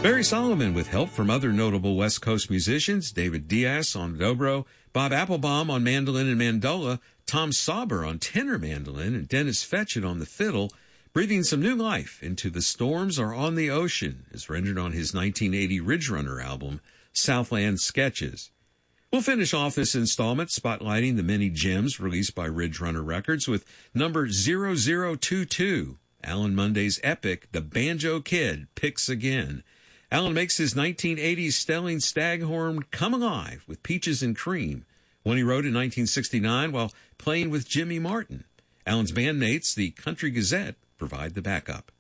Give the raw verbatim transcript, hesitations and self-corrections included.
Barry Solomon with help from other notable West Coast musicians, David Diaz on dobro, Bob Applebaum on mandolin and mandola, Tom Sauber on tenor mandolin, and Dennis Fetchit on the fiddle, breathing some new life into The Storms Are on the Ocean, as rendered on his nineteen eighty Ridge Runner album, Southland Sketches. We'll finish off this installment spotlighting the many gems released by Ridge Runner Records with number zero zero two two, Alan Munday's epic, The Banjo Kid Picks Again. Alan makes his nineteen eighties Stelling Staghorn come alive with Peaches and Cream, one he wrote in nineteen sixty-nine while playing with Jimmy Martin. Alan's bandmates, the Country Gazette, provide the backup.